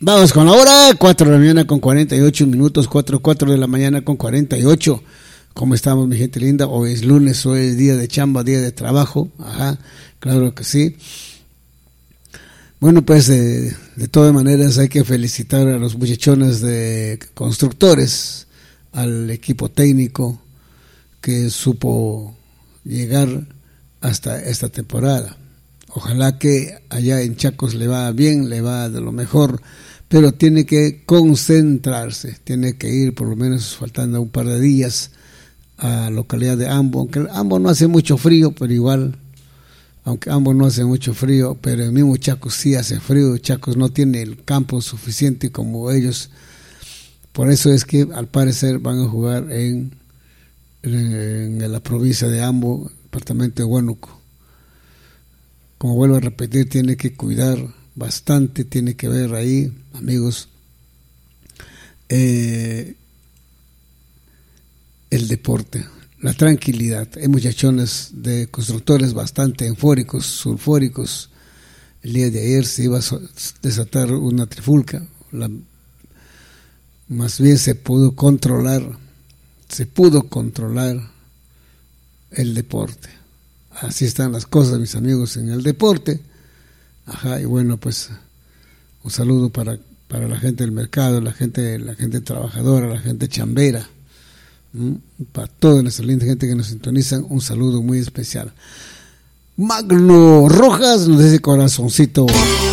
Vamos con la hora, 4 de la mañana con 48 minutos, 4 de la mañana con 48. ¿Cómo estamos, mi gente linda? Hoy es lunes, hoy es día de chamba, día de trabajo. Ajá, claro que sí. Bueno, pues de todas maneras hay que felicitar a los muchachones de constructores, al equipo técnico que supo llegar hasta esta temporada. Ojalá que allá en Chacos le va bien, le va de lo mejor, pero tiene que concentrarse, tiene que ir por lo menos faltando un par de días a la localidad de Ambo, aunque Ambo no hace mucho frío, pero igual, aunque Ambo no hace mucho frío, pero el mismo Chacos sí hace frío. Chacos no tiene el campo suficiente como ellos, por eso es que al parecer van a jugar en la provincia de Ambo, departamento de Huánuco. Como vuelvo a repetir, tiene que cuidar bastante, tiene que ver ahí, amigos, el deporte, la tranquilidad. Hay muchachones de constructores bastante eufóricos, sulfóricos. El día de ayer se iba a desatar una trifulca, más bien se pudo controlar el deporte. Así están las cosas, mis amigos, en el deporte. Ajá, y bueno, pues un saludo para la gente del mercado, la gente trabajadora, la gente chambera, para toda nuestra linda gente que nos sintonizan, un saludo muy especial. Magno Rojas nos dice corazoncito.